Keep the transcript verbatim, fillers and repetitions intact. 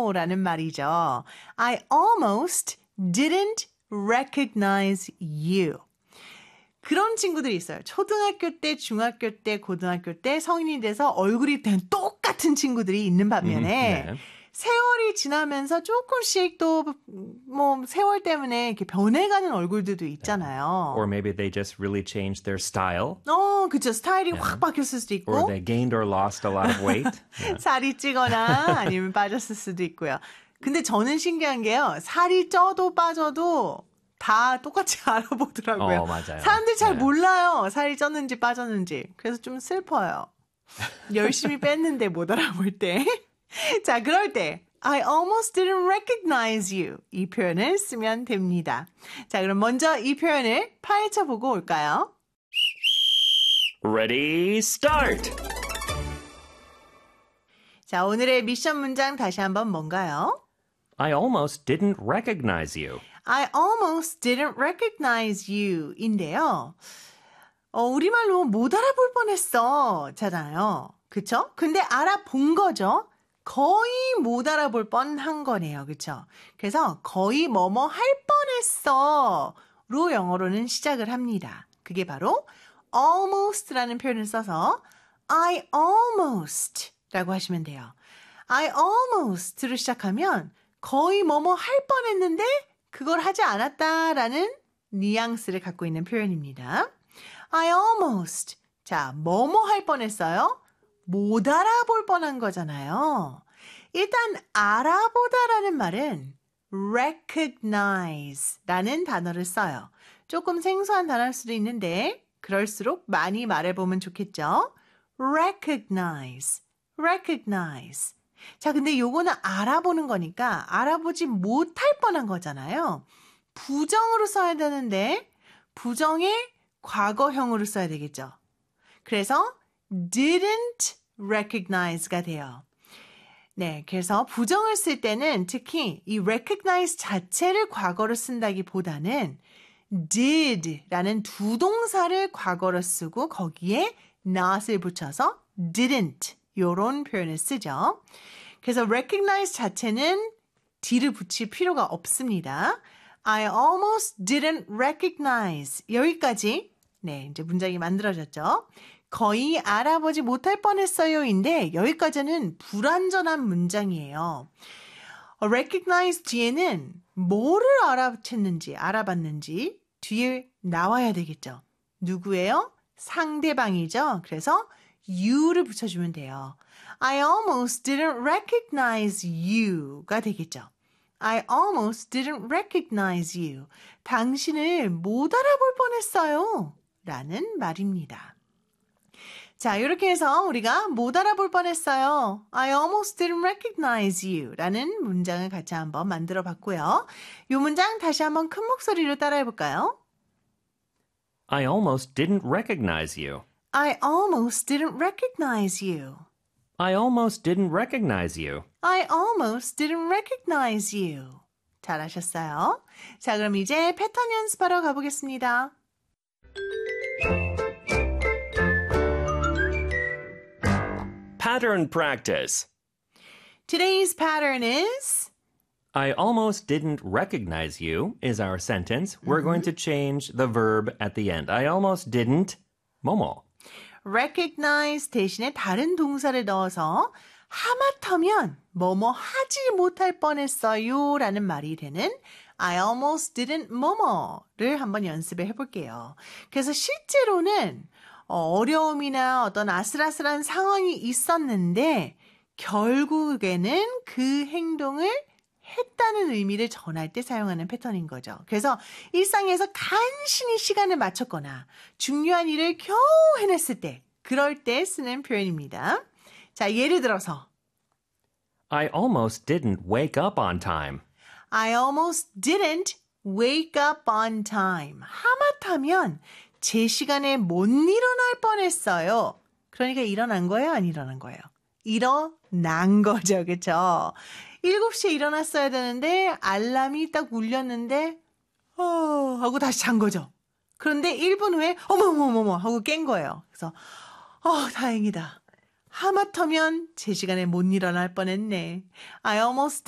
라는 말이죠. I almost didn't recognize you. 그런 친구들이 있어요. 초등학교 때, 중학교 때, 고등학교 때 성인이 돼서 얼굴이 된 똑같은 친구들이 있는 반면에 네. 세월이 지나면서 조금씩 또 뭐 세월 때문에 이렇게 변해가는 얼굴들도 있잖아요. Or maybe they just really changed their style. 어, 그쵸. 스타일이 확 바뀌었을 수도 있고. Or they gained or lost a lot of weight. Yeah. 살이 찌거나 아니면 빠졌을 수도 있고요. 근데 저는 신기한 게요. 살이 쪄도 빠져도 다 똑같이 알아보더라고요. 어, 맞아요. 사람들이 잘 네. 몰라요. 살이 쪘는지 빠졌는지. 그래서 좀 슬퍼요. 열심히 뺐는데 못 알아볼 때. 자, 그럴 때 I almost didn't recognize you. 이 표현을 쓰면 됩니다. 자, 그럼 먼저 이 표현을 파헤쳐 보고 올까요? Ready, start! 자, 오늘의 미션 문장 다시 한번 뭔가요? I almost didn't recognize you. I almost didn't recognize you 인데요. 어, 우리말로 못 알아볼 뻔했어 잖아요. 그쵸? 근데 알아본 거죠. 거의 못 알아볼 뻔한 거네요. 그쵸? 그래서 거의 뭐뭐 할 뻔했어 로 영어로는 시작을 합니다. 그게 바로 almost라는 표현을 써서 I almost 라고 하시면 돼요. I almost로 시작하면 거의 뭐뭐 할 뻔했는데 그걸 하지 않았다라는 뉘앙스를 갖고 있는 표현입니다. I almost. 자, 뭐뭐 할 뻔했어요? 못 알아볼 뻔한 거잖아요. 일단 알아보다라는 말은 recognize라는 단어를 써요. 조금 생소한 단어일 수도 있는데 그럴수록 많이 말해보면 좋겠죠? recognize, recognize. 자, 근데 요거는 알아보는 거니까 알아보지 못할 뻔한 거잖아요. 부정으로 써야 되는데 부정의 과거형으로 써야 되겠죠. 그래서 didn't recognize가 돼요. 네, 그래서 부정을 쓸 때는 특히 이 recognize 자체를 과거로 쓴다기보다는 did라는 두 동사를 과거로 쓰고 거기에 not을 붙여서 didn't 이런 표현을 쓰죠. 그래서 recognize 자체는 d를 붙일 필요가 없습니다. I almost didn't recognize. 여기까지 네, 이제 문장이 만들어졌죠. 거의 알아보지 못할 뻔했어요인데 여기까지는 불완전한 문장이에요. recognize 뒤에는 뭐를 알아챘는지, 알아봤는지 뒤에 나와야 되겠죠. 누구예요? 상대방이죠. 그래서 you를 붙여주면 돼요. I almost didn't recognize you가 되겠죠. I almost didn't recognize you. 당신을 못 알아볼 뻔했어요. 라는 말입니다. 자, 이렇게 해서 우리가 못 알아볼 뻔했어요. I almost didn't recognize you 라는 문장을 같이 한번 만들어 봤고요. 이 문장 다시 한번 큰 목소리로 따라해 볼까요? I almost didn't recognize you. I almost didn't recognize you. I almost didn't recognize you. I almost didn't recognize you. 잘하셨어요. 자, 그럼 이제 패턴 연습하러 가보겠습니다. Pattern practice. Today's pattern is I almost didn't recognize you is our sentence. We're going to change the verb at the end. I almost didn't 뭐뭐. recognize 대신에 다른 동사를 넣어서 하마터면 뭐뭐 하지 못할 뻔했어요 라는 말이 되는 I almost didn't 뭐뭐를 한번 연습해 해볼게요. 그래서 실제로는 어려움이나 어떤 아슬아슬한 상황이 있었는데 결국에는 그 행동을 했다는 의미를 전할 때 사용하는 패턴인 거죠. 그래서 일상에서 간신히 시간을 맞췄거나 중요한 일을 겨우 해냈을 때 그럴 때 쓰는 표현입니다. 자, 예를 들어서 I almost didn't wake up on time. I almost didn't wake up on time. 하마터면 제 시간에 못 일어날 뻔했어요. 그러니까 일어난 거예요? 안 일어난 거예요? 일어난 거죠. 그렇죠? 일곱 시에 일어났어야 되는데 알람이 딱 울렸는데 어 하고 다시 잔 거죠. 그런데 일 분 후에 어머머머머 하고 깬 거예요. 그래서 어 다행이다. 하마터면 제 시간에 못 일어날 뻔했네. I almost